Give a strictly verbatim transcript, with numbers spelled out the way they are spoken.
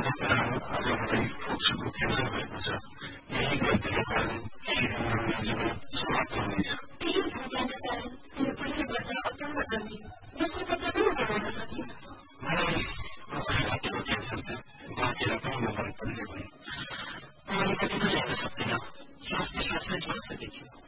कुराहरू आज मलाई फोक्सोको क्यान्सर भएको छ। यही गल्तीका कारण केही दिन मेरो जीवन समाप्त हुनेछ। केही भूमिका कारण मेरो पहिलो बच्चा अपूर्ण जन्मियो। दोस्रो बच्चा पनि जन्मन सकिन। मलाई मुखको क्यान्सर छ। बाँचेर पनि म मर्नुपर्ने भयो। मैले कति पनि हेर्न सक्दिनँ। श्वास प्रश्वासमै श्वास देखियो।